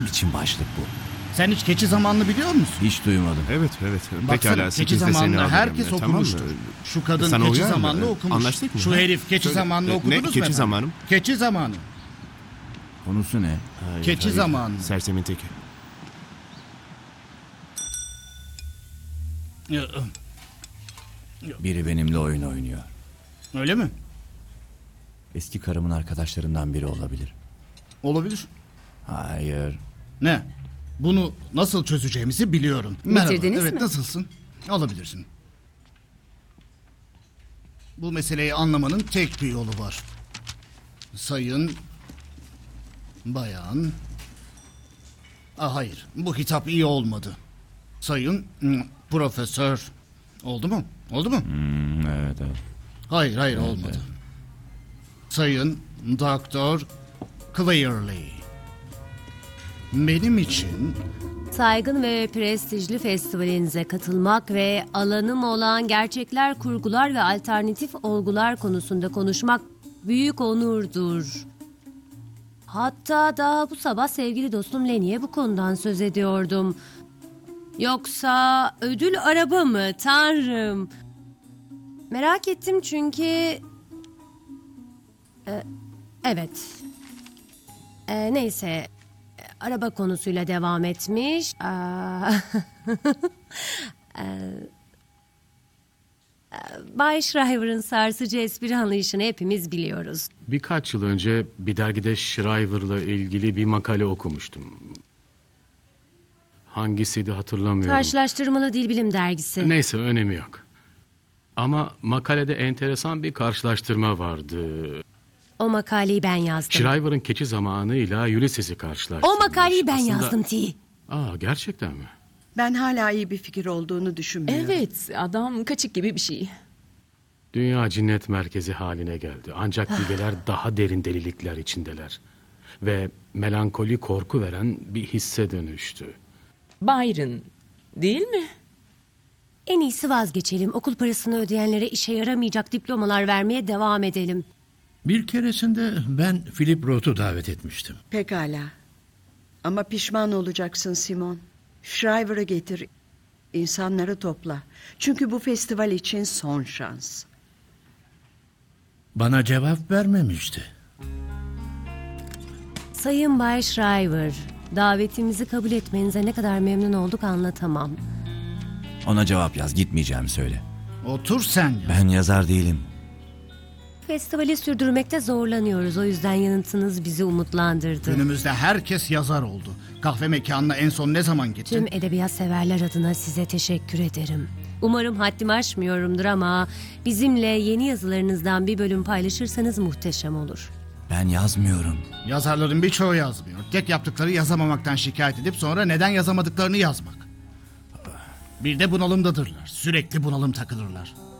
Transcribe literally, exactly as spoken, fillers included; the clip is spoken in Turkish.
biçim başlık bu? Sen hiç keçi zamanını biliyor musun? Hiç duymadım. Evet evet. Baksana, Pekala keçi sekizde seni zamanını alırım. herkes Tamam okumuştur. mı? Şu kadın Sana keçi uyar mı? zamanını okumuş. Anlaştık mı? Şu Ha? herif keçi Söyle. zamanını Ne, okudunuz mu keçi efendim? zamanı? Keçi zamanı. Konusu ne? Hayır, Keçi hayır. zamanı. Sersemin teki. Biri benimle oyun oynuyor. Öyle mi? Eski karımın arkadaşlarından biri olabilir. Olabilir. Hayır. Ne? Bunu nasıl çözeceğimizi biliyorum. Bitirdiniz evet, mi? nasılsın? Olabilirsin. Bu meseleyi anlamanın tek bir yolu var. Sayın... Bayan... Ah, hayır, bu hitap iyi olmadı. Sayın... hmm, Profesör... Oldu mu? Oldu mu? Hmm, evet evet. Hayır, hayır olmadı. Sayın Doktor Clearly. Benim için Saygın ve prestijli festivalinize katılmak ve alanım olan gerçekler, kurgular ve alternatif olgular konusunda konuşmak büyük onurdur. Hatta daha bu sabah sevgili dostum Lenny'e bu konudan söz ediyordum. Yoksa ödül araba mı? Tanrım. Merak ettim çünkü... Ee, evet. Ee, neyse... Araba konusuyla devam etmiş. Aa, Ee, Bay Shriver'ın sarsıcı espri anlayışını hepimiz biliyoruz. Birkaç yıl önce bir dergide Shriver'la ilgili bir makale okumuştum. Hangisiydi hatırlamıyorum. Karşılaştırmalı Dil Bilim Dergisi. Neyse önemi yok. Ama makalede enteresan bir karşılaştırma vardı. O makaleyi ben yazdım. Shriver'ın keçi zamanıyla Ulysses'i karşılaştırmış. O makaleyi ben Aslında- yazdım T. Aa, gerçekten mi? Ben hala iyi bir fikir olduğunu düşünmüyorum. Evet, adam kaçık gibi bir şey. Dünya cinnet merkezi haline geldi. Ancak bilgeler daha derin delilikler içindeler. Ve melankoli korku veren bir hisse dönüştü. Byron, değil mi? En iyisi vazgeçelim. Okul parasını ödeyenlere işe yaramayacak diplomalar vermeye devam edelim. Bir keresinde ben Philip Roth'u davet etmiştim. Pekala. Ama pişman olacaksın Simon. Shriver'ı getir. İnsanları topla. Çünkü bu festival için son şans. Bana cevap vermemişti. Sayın Bay Shriver, davetimizi kabul etmenize ne kadar memnun olduk anlatamam. Ona cevap yaz, gitmeyeceğimi söyle. otur sen. Ben yazar değilim. Festivali sürdürmekte zorlanıyoruz. O yüzden yanıtınız bizi umutlandırdı. Günümüzde herkes yazar oldu. Kahve mekanına en son ne zaman gittin? Tüm edebiyat severler adına size teşekkür ederim. Umarım haddimi aşmıyorumdur ama bizimle yeni yazılarınızdan bir bölüm paylaşırsanız muhteşem olur. Ben yazmıyorum. Yazarların birçoğu yazmıyor. Tek yaptıkları yazamamaktan şikayet edip sonra neden yazamadıklarını yazmak. Bir de bunalımdadırlar. Sürekli bunalım takılırlar.